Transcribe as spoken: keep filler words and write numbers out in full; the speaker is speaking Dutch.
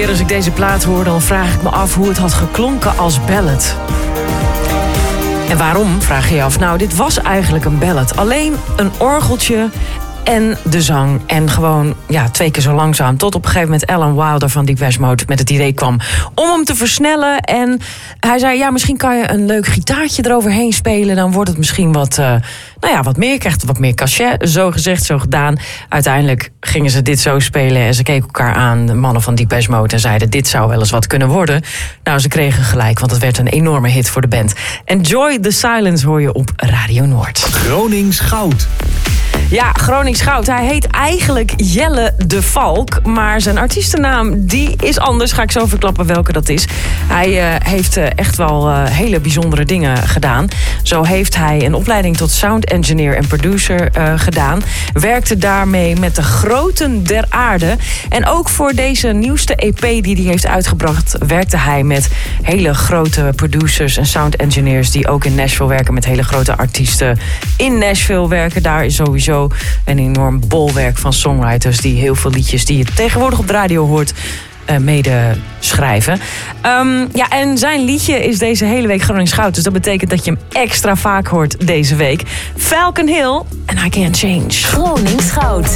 keer als ik deze plaat hoor, dan vraag ik me af hoe het had geklonken als ballad. En waarom, vraag je je af? Nou, dit was eigenlijk een ballad. Alleen een orgeltje en de zang. En gewoon ja, twee keer zo langzaam. Tot op een gegeven moment Alan Wilder van Depeche Mode met het idee kwam om hem te versnellen. En hij zei, ja, misschien kan je een leuk gitaartje eroverheen spelen. Dan wordt het misschien wat, uh, nou ja, wat meer. Krijgt het wat meer cachet. Zo gezegd, zo gedaan. Uiteindelijk gingen ze dit zo spelen. En ze keken elkaar aan, de mannen van Depeche Mode. En zeiden, dit zou wel eens wat kunnen worden. Nou, ze kregen gelijk, want het werd een enorme hit voor de band. Enjoy the Silence hoor je op Radio Noord. Gronings Goud. Ja, Gronings Goud. Hij heet eigenlijk Jelle de Valk. Maar zijn artiestennaam, die is anders. Ga ik zo verklappen welke dat is. Hij uh, heeft uh, echt wel uh, hele bijzondere dingen gedaan. Zo heeft hij een opleiding tot sound engineer en producer uh, gedaan. Werkte daarmee met de groten der aarde. En ook voor deze nieuwste E P die hij heeft uitgebracht, werkte hij met hele grote producers en sound engineers die ook in Nashville werken, met hele grote artiesten in Nashville werken. Daar is sowieso een enorm bolwerk van songwriters die heel veel liedjes die je tegenwoordig op de radio hoort uh, mede schrijven. Um, ja, en zijn liedje is deze hele week Gronings Goud. Dus dat betekent dat je hem extra vaak hoort deze week. Falcon Hill en I Can't Change. Gronings Goud.